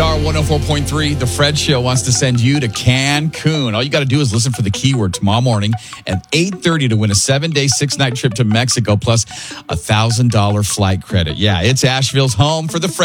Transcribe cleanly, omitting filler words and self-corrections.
Star 104.3. The Fred Show wants to send you to Cancun. All you got to do is listen for the keyword tomorrow morning at 8:30 to win a 7-day, 6-night trip to Mexico plus $1,000 flight credit. Yeah, it's Asheville's home for the Fred